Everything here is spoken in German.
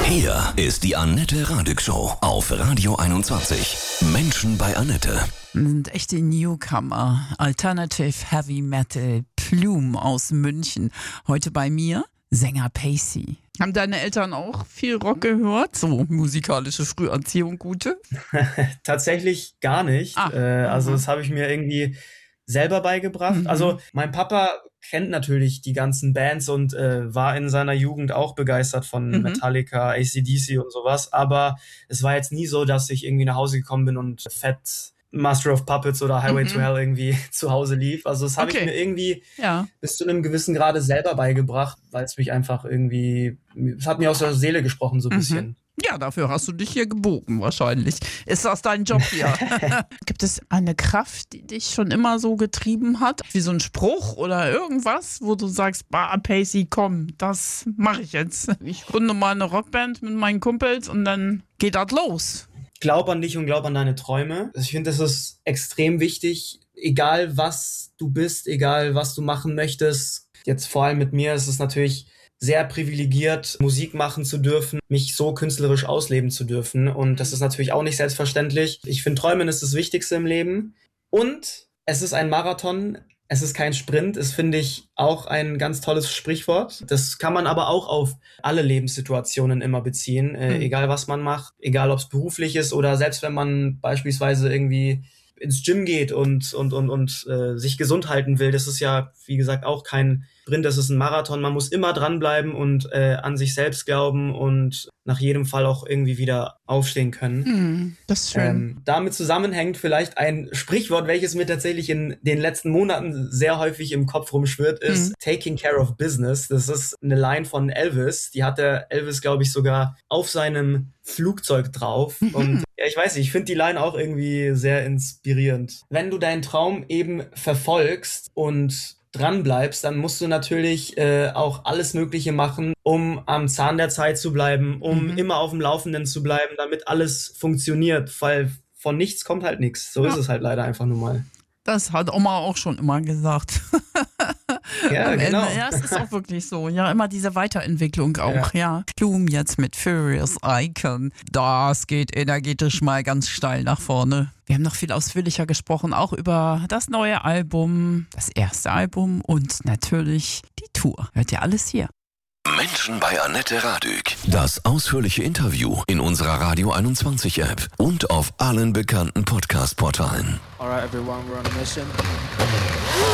Hier ist die Annette Radig Show auf Radio 21. Menschen bei Annette. Sind echte Newcomer. Alternative Heavy Metal Plume aus München. Heute bei mir Sänger Pacey. Haben deine Eltern auch viel Rock gehört? So musikalische Früherziehung, gute? Tatsächlich gar nicht. Also das habe ich mir irgendwie selber beigebracht. Also mein Papa kennt natürlich die ganzen Bands und war in seiner Jugend auch begeistert von Metallica, AC/DC und sowas. Aber es war jetzt nie so, dass ich irgendwie nach Hause gekommen bin und fett Master of Puppets oder Highway to Hell irgendwie zu Hause lief. Also das habe ich mir irgendwie bis zu einem gewissen Grade selber beigebracht, weil es mich einfach irgendwie, es hat mir aus der Seele gesprochen so ein bisschen. Ja, dafür hast du dich hier gebogen wahrscheinlich. Ist das dein Job hier? Gibt es eine Kraft, die dich schon immer so getrieben hat? Wie so ein Spruch oder irgendwas, wo du sagst, Pacey, komm, das mache ich jetzt. Ich gründe mal eine Rockband mit meinen Kumpels und dann geht das los. Glaub an dich und glaub an deine Träume. Ich finde, das ist extrem wichtig. Egal was du bist, egal was du machen möchtest. Jetzt vor allem mit mir ist es natürlich sehr privilegiert, Musik machen zu dürfen, mich so künstlerisch ausleben zu dürfen. Und das ist natürlich auch nicht selbstverständlich. Ich finde, Träumen ist das Wichtigste im Leben. Und es ist ein Marathon, es ist kein Sprint. Das finde ich auch ein ganz tolles Sprichwort. Das kann man aber auch auf alle Lebenssituationen immer beziehen. Egal was man macht, egal ob es beruflich ist oder selbst wenn man beispielsweise irgendwie ins Gym geht und sich gesund halten will. Das ist ja, wie gesagt, auch kein Sprint, das ist ein Marathon. Man muss immer dranbleiben und an sich selbst glauben und nach jedem Fall auch irgendwie wieder aufstehen können. Das ist schön. Damit zusammenhängt vielleicht ein Sprichwort, welches mir tatsächlich in den letzten Monaten sehr häufig im Kopf rumschwirrt, ist Taking Care of Business. Das ist eine Line von Elvis. Die hatte Elvis, glaube ich, sogar auf seinem Flugzeug drauf. Und ja, ich weiß nicht, ich finde die Line auch irgendwie sehr inspirierend. Wenn du deinen Traum eben verfolgst und dran bleibst, dann musst du natürlich auch alles Mögliche machen, um am Zahn der Zeit zu bleiben, um immer auf dem Laufenden zu bleiben, damit alles funktioniert, weil von nichts kommt halt nichts. So ist es halt leider einfach nur mal. Das hat Oma auch schon immer gesagt. Ja, genau. Ja, es ist auch wirklich so. Ja, immer diese Weiterentwicklung auch. Ja. Plume jetzt mit Furious Icon. Das geht energetisch mal ganz steil nach vorne. Wir haben noch viel ausführlicher gesprochen, auch über das neue Album, das erste Album und natürlich die Tour. Hört ihr alles hier? Menschen bei Annette Radig. Das ausführliche Interview in unserer Radio 21 App und auf allen bekannten Podcast-Portalen. Alright, everyone, we're on a mission.